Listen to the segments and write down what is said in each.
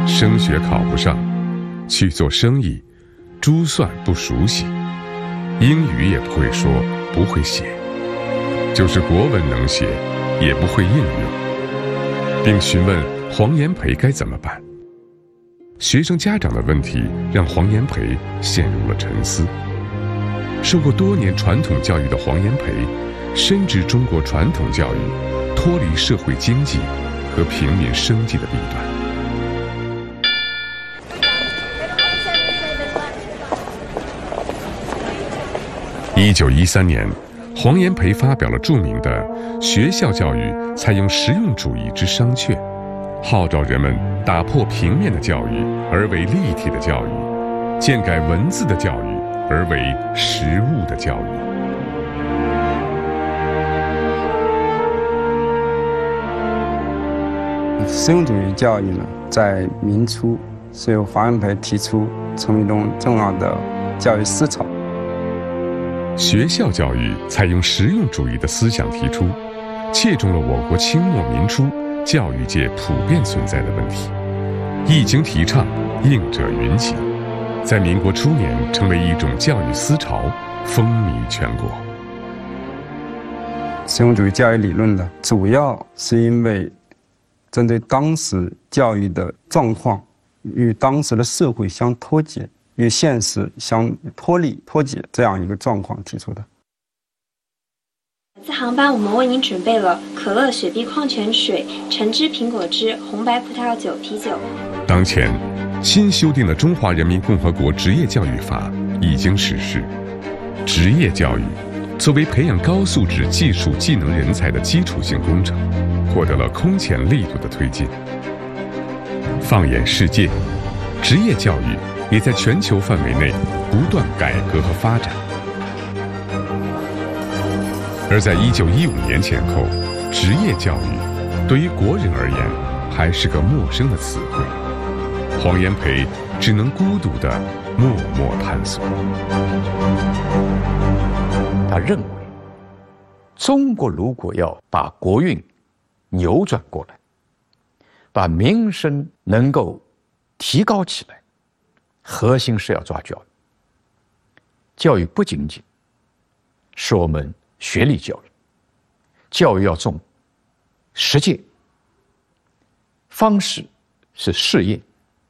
升学考不上，去做生意，珠算不熟悉，英语也不会说，不会写，就是国文能写，也不会应用，并询问黄炎培该怎么办。学生家长的问题让黄炎培陷入了沉思。受过多年传统教育的黄炎培，深知中国传统教育脱离社会经济和平民生计的弊端。1913年，黄炎培发表了著名的《学校教育采用实用主义之商榷》，号召人们打破平面的教育而为立体的教育，建改文字的教育而为实物的教育。 实用主义教育呢，在明初是由黄炎培提出，成为一种重要的教育思潮。 学校教育采用实用主义的思想提出，切中了我国清末民初教育界普遍存在的问题，一经提倡，应者云集，在民国初年成为一种教育思潮，风靡全国。 实用主义教育理论呢，主要是因为针对当时教育的状况与当时的社会相脱节，与现实相脱节这样一个状况提出的。 本次航班我们为您准备了可乐、雪碧矿泉水、橙汁苹果汁、红白葡萄酒、啤酒。 当前，新修订的《中华人民共和国职业教育法》已经实施，职业教育作为培养高素质技术技能人才的基础性工程，获得了空前力度的推进。放眼世界，职业教育也在全球范围内不断改革和发展。而在1915年前后，职业教育对于国人而言还是个陌生的词汇，黄炎培只能孤独地默默探索。 他认为，中国如果要把国运扭转过来，把民生能够提高起来，核心是要抓教育。教育不仅仅是我们学历教育，教育要重实践，方式是试验。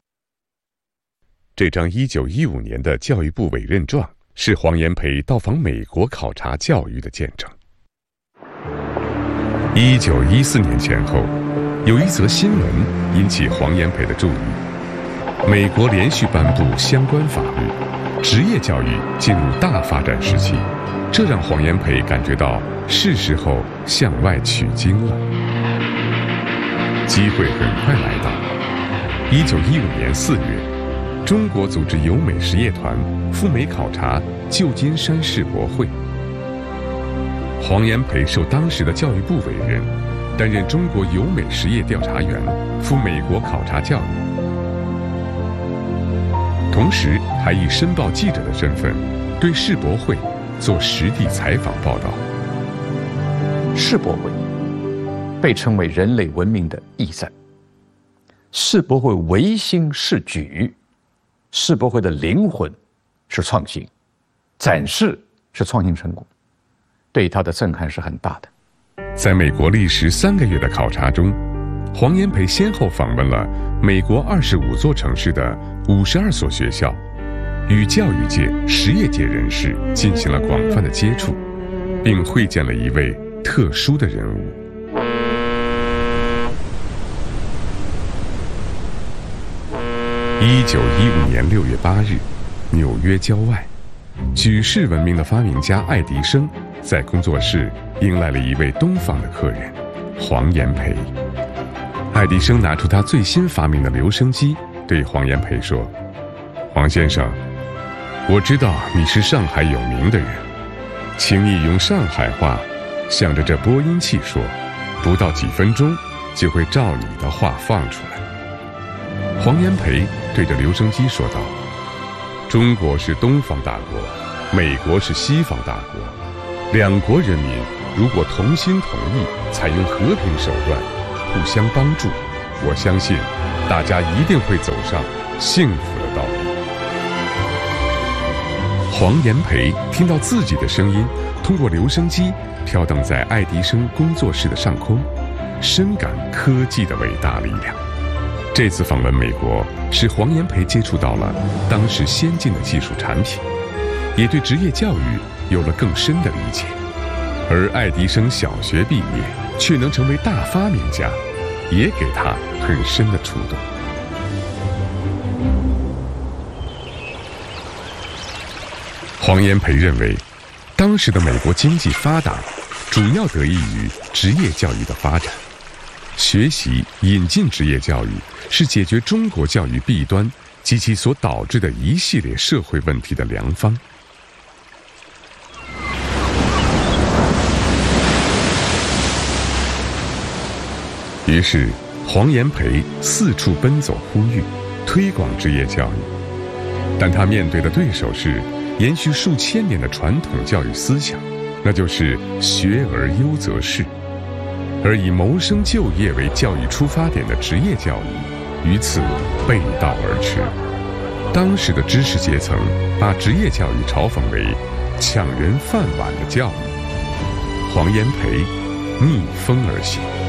这张1915年的教育部委任状是黄炎培到访美国考察教育的见证。1914年前后，有一则新闻引起黄炎培的注意：美国连续颁布相关法律，职业教育进入大发展时期，这让黄炎培感觉到是时候向外取经了。机会很快来到。1915年4月，中国组织友美实业团赴美考察旧金山世博会。黄炎培受当时的教育部委任，担任中国友美实业调查员，赴美国考察教育，同时还以申报记者的身份对世博会做实地采访报道。 世博会被称为人类文明的驿站，世博会唯心是举，世博会的灵魂是创新，展示是创新成果，对它的震撼是很大的。 在美国历时3个月的考察中，黄炎培先后访问了美国25座城市的52所学校，与教育界、实业界人士进行了广泛的接触，并会见了一位特殊的人物。1915年6月8日，纽约郊外，举世闻名的发明家爱迪生在工作室迎来了一位东方的客人黄炎培。爱迪生拿出他最新发明的留声机，对黄炎培说：“黄先生，我知道你是上海有名的人，请你用上海话向着这播音器说，不到几分钟就会照你的话放出来。”黄炎培对着留声机说道：“中国是东方大国，美国是西方大国，两国人民如果同心同意，采用和平手段，互相帮助，我相信大家一定会走上幸福的道路。黄炎培听到自己的声音通过留声机飘荡在爱迪生工作室的上空，深感科技的伟大力量。这次访问美国，使黄炎培接触到了当时先进的技术产品，也对职业教育有了更深的理解。而爱迪生小学毕业却能成为大发明家，也给他很深的触动。黄炎培认为，当时的美国经济发达，主要得益于职业教育的发展。学习引进职业教育是解决中国教育弊端及其所导致的一系列社会问题的良方。于是，黄炎培四处奔走呼吁，推广职业教育。但他面对的对手是延续数千年的传统教育思想，那就是学而优则仕。而以谋生就业为教育出发点的职业教育，于此背道而驰。当时的知识阶层把职业教育嘲讽为抢人饭碗的教育。黄炎培逆风而行。